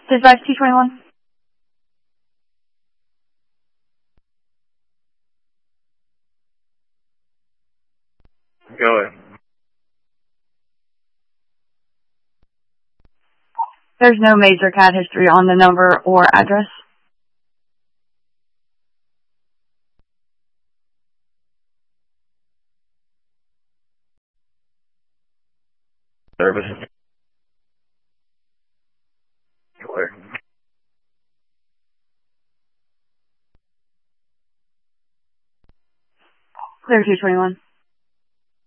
Dispatch 221. Go ahead. There's no major CAD history on the number or address. Service. Clear. Clear 221.